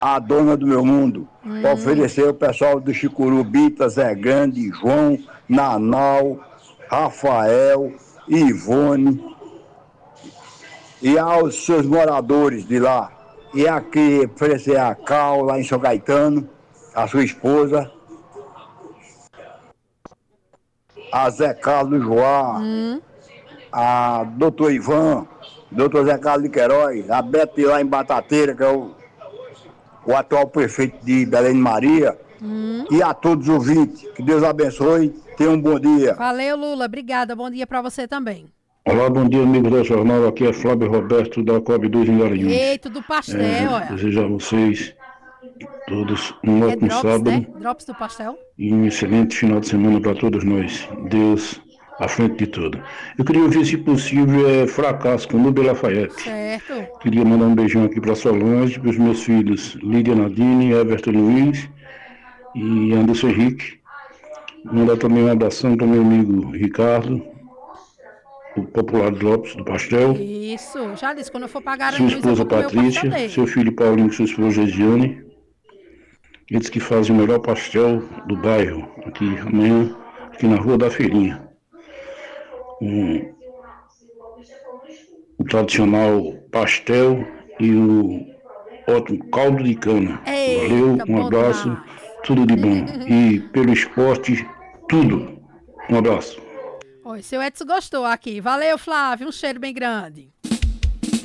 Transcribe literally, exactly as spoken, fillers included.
a dona do meu mundo. Para Hum, oferecer o pessoal do Chicurubita, Zé Grande, João, Nanau, Rafael, Ivone e aos seus moradores de lá. E aqui oferecer a Cal, lá em São Caetano, a sua esposa, a Zé Carlos Joá, hum. a doutor Ivan, doutor Zé Carlos de Queiroz, a Bete lá em Batateira, que é o, o atual prefeito de Belém de Maria, Hum. e a todos os ouvintes. Que Deus abençoe, tenham um bom dia. Valeu, Lula. Obrigada. Bom dia para você também. Olá, bom dia, amigos da Jornal. Aqui é Flávio Roberto da COB dois em Garanhuns. Eita, do É, pastel, olha. desejo a vocês todos um É ótimo Drops, né? sábado Drops do pastel. e um excelente final de semana para todos nós. Deus à frente de tudo. Eu queria ouvir, se possível, é Fracasso com Nubia Lafayette. Certo. Queria mandar um beijão aqui para Solange, para os meus filhos Lídia Nadine, Everton Luiz e Anderson Henrique. Mandar também um abração para meu amigo Ricardo, o popular Drops do Pastel. Isso. Já disse, quando eu for pra Sua Garanhuns, eu esposa vou comer o pastel Patrícia, seu dele. filho Paulinho e sua esposa Regiane, eles que fazem o melhor pastel do bairro, aqui amanhã, aqui na Rua da Feirinha. Um, o tradicional pastel e o ótimo caldo de cana. Valeu, Eita, um bom abraço, demais. tudo de bom. E pelo esporte, tudo. Um abraço. Oi, seu Edson gostou aqui. Valeu, Flávio. Um cheiro bem grande.